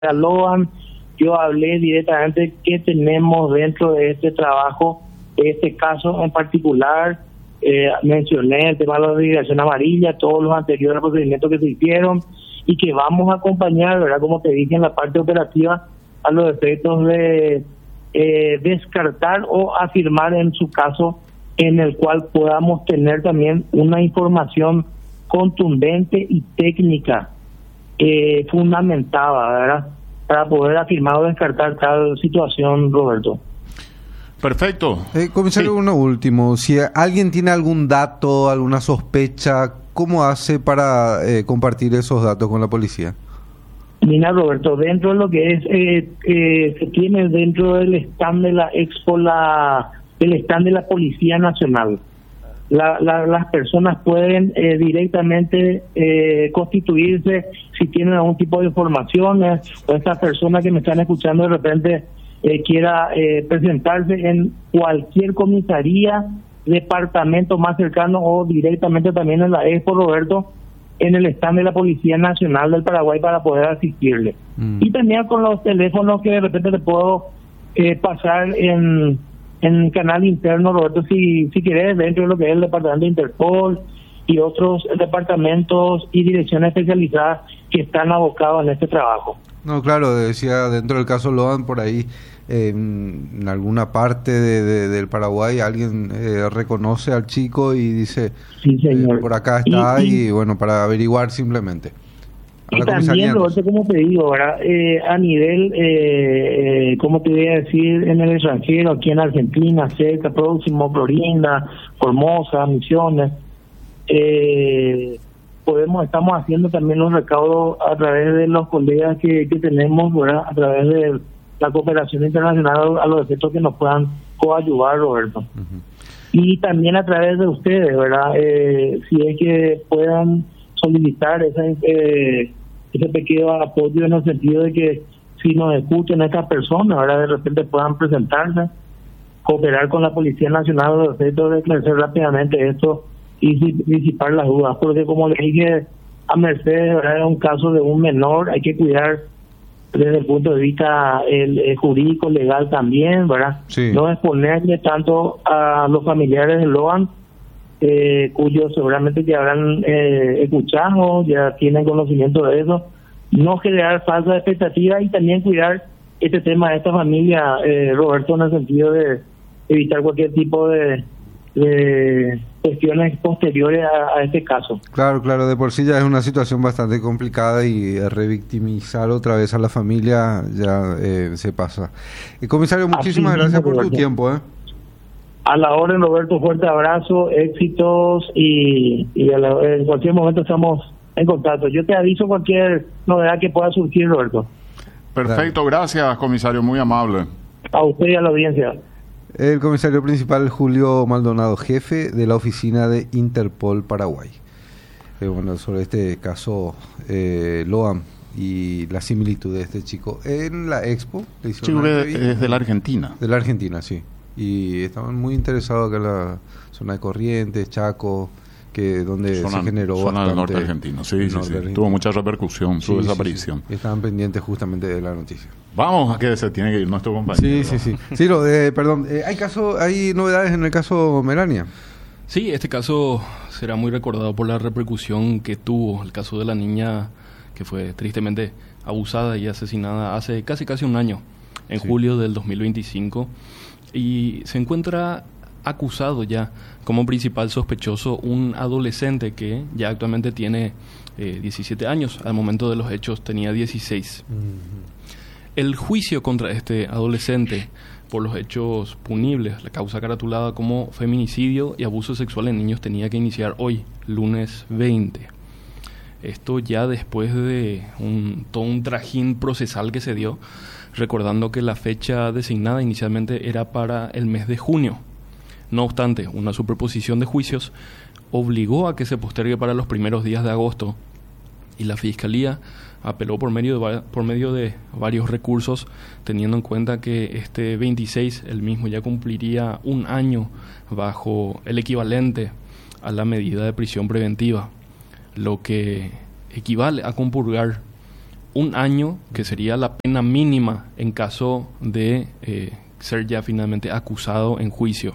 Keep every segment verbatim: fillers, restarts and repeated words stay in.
a Loan, yo hablé directamente qué tenemos dentro de este trabajo, de este caso en particular. Eh, mencioné el tema de la migración amarilla, todos los anteriores procedimientos que se hicieron y que vamos a acompañar, ¿verdad? Como te dije, en la parte operativa a los efectos de eh, descartar o afirmar en su caso en el cual podamos tener también una información contundente y técnica eh, fundamentada, ¿verdad? Para poder afirmar o descartar tal situación, Roberto. Perfecto. Eh, comisario, Sí. uno último. Si alguien tiene algún dato, alguna sospecha, ¿cómo hace para eh, compartir esos datos con la policía? Mira, Roberto, dentro de lo que es, eh, eh, se tiene dentro del stand de la Expo, la, el stand de la Policía Nacional. La, la, las personas pueden eh, directamente eh, constituirse si tienen algún tipo de informaciones, o esta persona que me están escuchando de repente eh, quiera eh, presentarse en cualquier comisaría, departamento más cercano o directamente también en la Expo, Roberto, en el stand de la Policía Nacional del Paraguay para poder asistirle. Mm. Y también con los teléfonos que de repente le puedo eh, pasar en en canal interno, Roberto, si, si querés, dentro de lo que es el departamento de Interpol y otros departamentos y direcciones especializadas que están abocados en este trabajo. No, claro, decía dentro del caso Loan, por ahí, eh, en alguna parte de, de, del Paraguay, alguien eh, reconoce al chico y dice, sí, señor. Eh, por acá está, y, y, y bueno, para averiguar simplemente. Y también, Roberto, como te digo, ¿verdad? Eh, a nivel, eh, eh, como te voy a decir, en el extranjero, aquí en Argentina, cerca, próximo, Florinda, Formosa, Misiones, eh, podemos, estamos haciendo también los recaudos a través de los colegas que, que tenemos, ¿verdad? A través de la cooperación internacional a los efectos que nos puedan coayudar, Roberto. Uh-huh. Y también a través de ustedes, ¿verdad? Eh, si es que puedan solicitar esa eh, ese pequeño apoyo en el sentido de que si nos escuchan estas personas, ahora de repente puedan presentarse, cooperar con la Policía Nacional a los efectos de esclarecer rápidamente esto y disipar las dudas, porque como le dije a Mercedes, ¿verdad? Es un caso de un menor, hay que cuidar desde el punto de vista el, el jurídico, legal también, ¿verdad? Sí. No exponerle tanto a los familiares de Loan, Eh, cuyos seguramente ya habrán eh, escuchado, ya tienen conocimiento de eso, no generar falsas expectativas y también cuidar este tema de esta familia, eh, Roberto, en el sentido de evitar cualquier tipo de, de cuestiones posteriores a, a este caso. Claro, claro, de por sí ya es una situación bastante complicada y revictimizar otra vez a la familia ya eh, se pasa. Eh, comisario, muchísimas Así gracias mismo, por Roberto. tu tiempo, ¿eh? A la orden, Roberto, fuerte abrazo, éxitos y, y a la, en cualquier momento estamos en contacto. Yo te aviso cualquier novedad que pueda surgir, Roberto. Perfecto, gracias, comisario, muy amable. A usted y a la audiencia. El comisario principal Julio Maldonado, jefe de la oficina de Interpol Paraguay. Eh, bueno, sobre este caso eh, Loan y la similitud de este chico en la Expo. Chico es de la Argentina. De la Argentina, sí. Y estaban muy interesados acá en la zona de Corrientes, Chaco, que donde zona, se generó zona bastante... del norte argentino, sí, sí, sí. Argentino. Tuvo mucha repercusión sí, su sí, desaparición. Sí. Estaban pendientes justamente de la noticia. Vamos, a que se tiene que ir nuestro compañero. Sí, sí, sí. Sí, lo, eh, perdón, eh, ¿hay caso, hay novedades en el caso Melania? Sí, este caso será muy recordado por la repercusión que tuvo el caso de la niña que fue tristemente abusada y asesinada hace casi casi un año, en sí. julio del dos mil veinticinco. Y se encuentra acusado ya como principal sospechoso un adolescente que ya actualmente tiene eh, diecisiete años. Al momento de los hechos tenía dieciséis. Uh-huh. El juicio contra este adolescente por los hechos punibles, la causa caratulada como feminicidio y abuso sexual en niños, tenía que iniciar hoy, lunes veinte. Esto ya después de un, todo un trajín procesal que se dio, recordando que la fecha designada inicialmente era para el mes de junio. No obstante, una superposición de juicios obligó a que se postergue para los primeros días de agosto y la Fiscalía apeló por medio de, por medio de varios recursos, teniendo en cuenta que este veintiséis, el mismo ya cumpliría un año bajo el equivalente a la medida de prisión preventiva, lo que equivale a compurgar un año, que sería la pena mínima en caso de eh, ser ya finalmente acusado en juicio.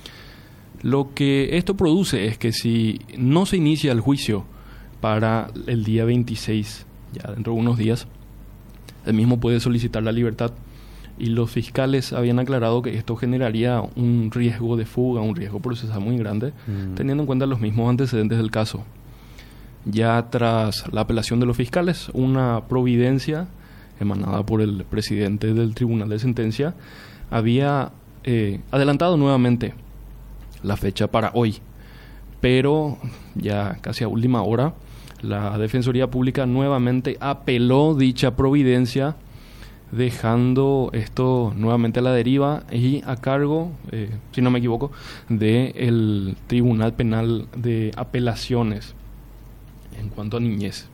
Lo que esto produce es que si no se inicia el juicio para el día veintiséis, ya dentro de unos días, el mismo puede solicitar la libertad, y los fiscales habían aclarado que esto generaría un riesgo de fuga, un riesgo procesal muy grande, mm. teniendo en cuenta los mismos antecedentes del caso. Ya tras la apelación de los fiscales, una providencia emanada por el presidente del Tribunal de Sentencia había eh, adelantado nuevamente la fecha para hoy, pero ya casi a última hora la Defensoría Pública nuevamente apeló dicha providencia, dejando esto nuevamente a la deriva y a cargo, eh, si no me equivoco, del Tribunal Penal de Apelaciones en cuanto a niñez.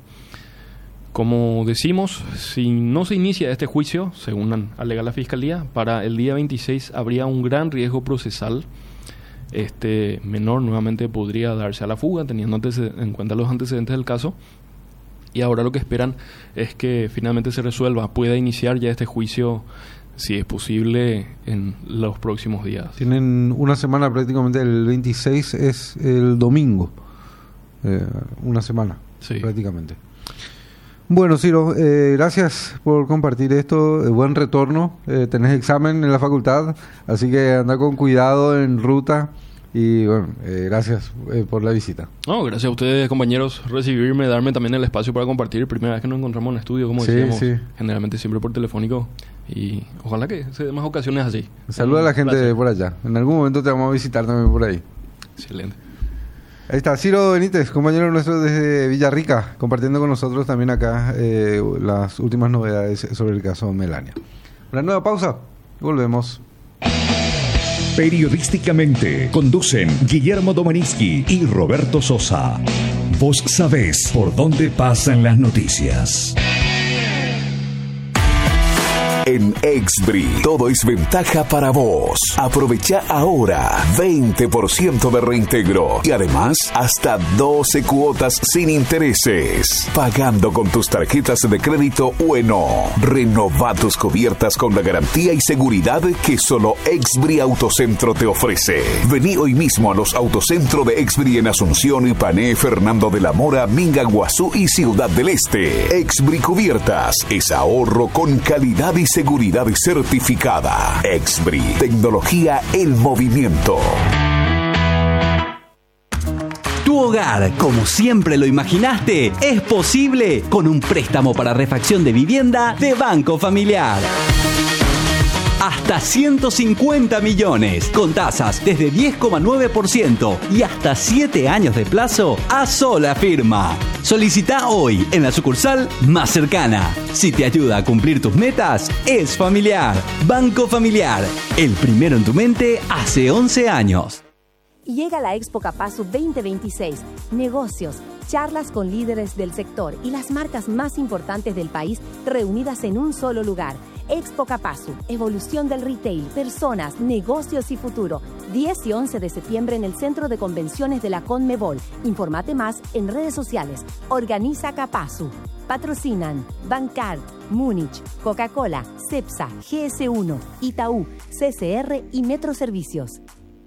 Como decimos, si no se inicia este juicio, según alega la Fiscalía, para el día veintiséis habría un gran riesgo procesal. Este menor nuevamente podría darse a la fuga, teniendo en cuenta los antecedentes del caso. Y ahora lo que esperan es que finalmente se resuelva, pueda iniciar ya este juicio, si es posible, en los próximos días. Tienen una semana prácticamente, el veintiséis es el domingo. Eh, una semana, sí, prácticamente. Bueno, Ciro, eh, gracias por compartir esto. Eh, buen retorno. Eh, tenés examen en la facultad, así que anda con cuidado en ruta. Y bueno, eh, gracias eh, por la visita. No, gracias a ustedes, compañeros, recibirme, darme también el espacio para compartir. Primera vez que nos encontramos en estudio, como sí, decíamos, sí. generalmente siempre por telefónico. Y ojalá que se den más ocasiones así. Saluda a la gente placer. por allá. En algún momento te vamos a visitar también por ahí. Excelente. Ahí está Ciro Benítez, compañero nuestro desde Villarrica, compartiendo con nosotros también acá eh, las últimas novedades sobre el caso Melania. Una nueva pausa, volvemos. Periodísticamente conducen Guillermo Domaniski y Roberto Sosa. Vos sabés por dónde pasan las noticias. En Exbri, todo es ventaja para vos. Aprovecha ahora veinte por ciento de reintegro y además hasta doce cuotas sin intereses. Pagando con tus tarjetas de crédito Bueno. Renova tus cubiertas con la garantía y seguridad que solo Exbri Autocentro te ofrece. Vení hoy mismo a los Autocentro de Exbri en Asunción, Ipané, Fernando de la Mora, Minga, Guazú y Ciudad del Este. Exbri Cubiertas es ahorro con calidad y seguridad certificada. Exbri, tecnología en movimiento. Tu hogar, como siempre lo imaginaste, es posible con un préstamo para refacción de vivienda de Banco Familiar. Hasta ciento cincuenta millones, con tasas desde diez coma nueve por ciento y hasta siete años de plazo a sola firma. Solicita hoy en la sucursal más cercana. Si te ayuda a cumplir tus metas, es Familiar. Banco Familiar, el primero en tu mente hace once años. Llega la Expo Capasu veinte veintiséis. Negocios, charlas con líderes del sector y las marcas más importantes del país reunidas en un solo lugar. Expo Capasu, evolución del retail, personas, negocios y futuro. diez y once de septiembre en el Centro de Convenciones de la Conmebol. Infórmate más en redes sociales. Organiza Capasu. Patrocinan Bancard, Múnich, Coca-Cola, Cepsa, G S uno, Itaú, C C R y Metro Servicios.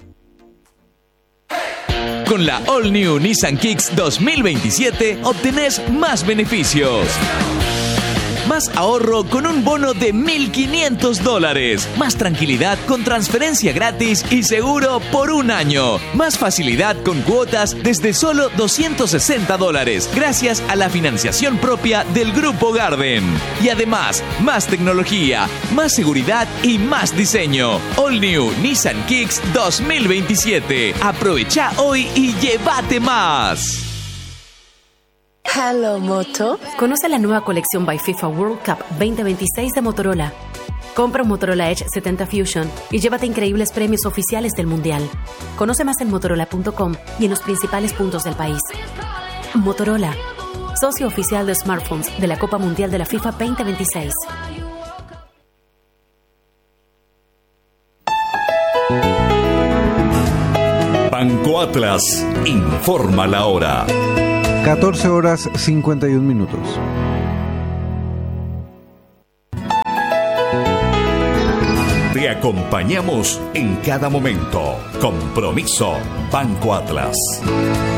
Con la All New Nissan Kicks dos mil veintisiete obtenés más beneficios. Más ahorro con un bono de mil quinientos dólares. Más tranquilidad con transferencia gratis y seguro por un año. Más facilidad con cuotas desde solo doscientos sesenta dólares. Gracias a la financiación propia del Grupo Garden. Y además, más tecnología, más seguridad y más diseño. All New Nissan Kicks dos mil veintisiete. Aprovecha hoy y llévate más. Hello, Moto. Conoce la nueva colección by FIFA World Cup veinte veintiséis de Motorola. Compra un Motorola Edge setenta Fusion y llévate increíbles premios oficiales del Mundial. Conoce más en motorola punto com y en los principales puntos del país. Motorola, socio oficial de smartphones de la Copa Mundial de la FIFA veinte veintiséis. Banco Atlas informa la hora. catorce horas cincuenta y un minutos. Te acompañamos en cada momento. Compromiso Banco Atlas.